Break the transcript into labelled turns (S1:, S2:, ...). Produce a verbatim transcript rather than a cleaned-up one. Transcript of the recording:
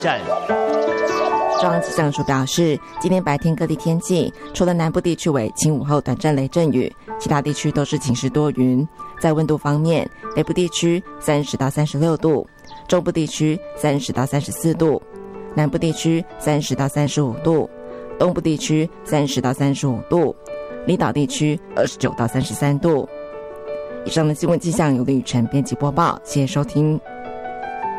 S1: 站。
S2: 中央气象署表示，今天白天各地天气，除了南部地区为轻午后短暂雷阵雨，其他地区都是晴时多云。在温度方面，北部地区三十到三十六度，中部地区三十到三十四度，南部地区三十到三十五度，东部地区三十到三十五度，离岛地区二十九到三十三度。以上的新闻气象由李雨辰编辑播报，谢谢收听。